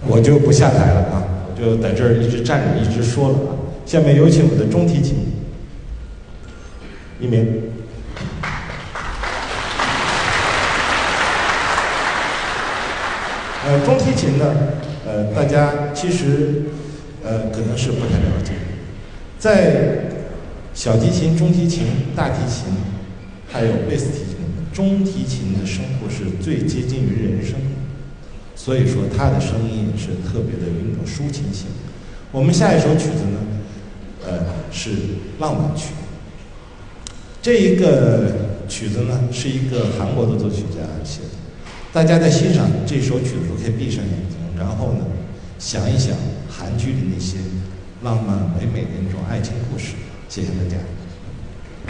我就不下台了啊，我就在这儿一直站着，一直说了啊。下面有请我的中提琴一鸣。中提琴呢，大家其实可能是不太了解，在小提琴、中提琴、大提琴，还有贝斯提琴，中提琴的声部是最接近于人声的，所以说它的声音也是特别的有一种抒情性。我们下一首曲子呢，是浪漫曲。这一个曲子呢，是一个韩国的作曲家写的。大家在欣赏这首曲子的时候，可以闭上眼睛，然后呢，想一想韩剧里那些浪漫唯美的那种爱情故事。谢谢大家。